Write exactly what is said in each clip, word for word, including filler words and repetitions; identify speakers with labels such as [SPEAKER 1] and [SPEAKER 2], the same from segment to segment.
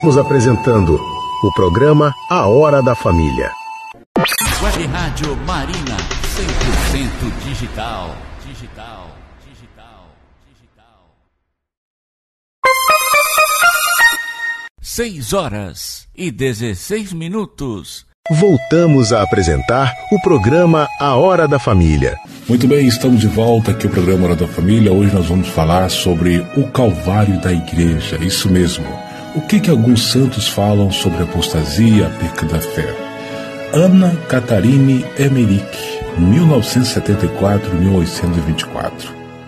[SPEAKER 1] Estamos apresentando o programa A Hora da Família.
[SPEAKER 2] Web Rádio Marina, cem por cento digital. Digital, digital, digital. Seis horas e dezesseis minutos.
[SPEAKER 1] Voltamos a apresentar o programa A Hora da Família.
[SPEAKER 3] Muito bem, estamos de volta aqui ao programa Hora da Família. Hoje nós vamos falar sobre o Calvário da Igreja. Isso mesmo. O que que alguns santos falam sobre a apostasia, a perca da fé? Ana Catarine Emmerich, mil novecentos e setenta e quatro a mil oitocentos e vinte e quatro.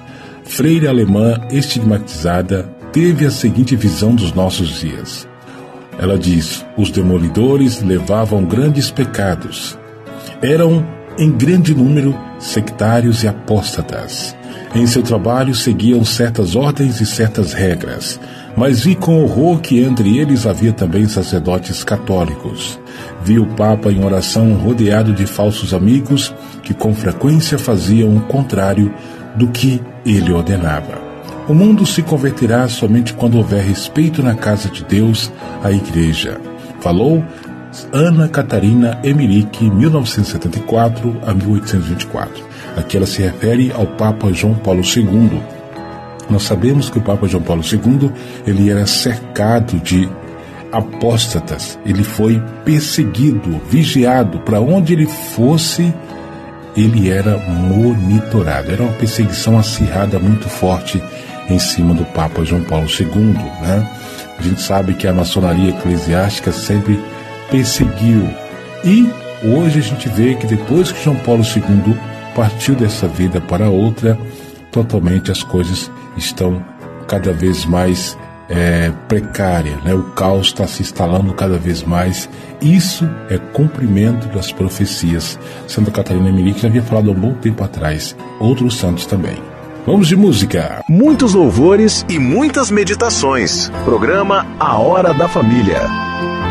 [SPEAKER 3] Freira alemã estigmatizada, teve a seguinte visão dos nossos dias. Ela diz: os demolidores levavam grandes pecados. Eram, em grande número, sectários e apóstatas. Em seu trabalho seguiam certas ordens e certas regras, mas vi com horror que entre eles havia também sacerdotes católicos. Vi o Papa em oração rodeado de falsos amigos que com frequência faziam o contrário do que ele ordenava. O mundo se converterá somente quando houver respeito na casa de Deus, a Igreja. Falou Ana Catarina Emmerich, mil novecentos e setenta e quatro a mil oitocentos e vinte e quatro. Aqui ela se refere ao Papa João Paulo segundo. Nós sabemos que o Papa João Paulo segundo, ele era cercado de apóstatas. Ele foi perseguido, vigiado. Para onde ele fosse, ele era monitorado. Era uma perseguição acirrada muito forte em cima do Papa João Paulo segundo, né? A gente sabe que a maçonaria eclesiástica sempre perseguiu. E hoje a gente vê que depois que João Paulo segundo partiu dessa vida para outra, totalmente as coisas estão cada vez mais é, precárias, né? O caos está se instalando cada vez mais. Isso é cumprimento das profecias. Santa Catarina Emmerich já havia falado há um bom tempo atrás. Outros santos também. Vamos de música.
[SPEAKER 1] Muitos louvores e muitas meditações. Programa A Hora da Família.